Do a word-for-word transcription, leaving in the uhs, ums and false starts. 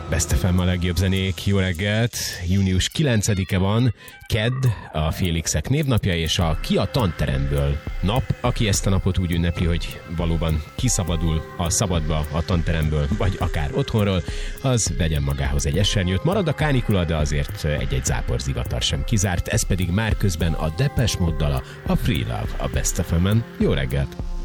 Best ef em a legjobb zenék, jó reggelt! június kilencedike van, kedd, a Félixek névnapja, és a Ki a tanteremből nap, aki ezt a napot úgy ünnepli, hogy valóban kiszabadul a szabadba a tanteremből, vagy akár otthonról, az vegyen magához egy esernyőt. Marad a kánikula, de azért egy-egy záporzivatar sem kizárt, ez pedig már közben a Depeche Mode dala, a Free Love a Best ef emen. Jó reggelt!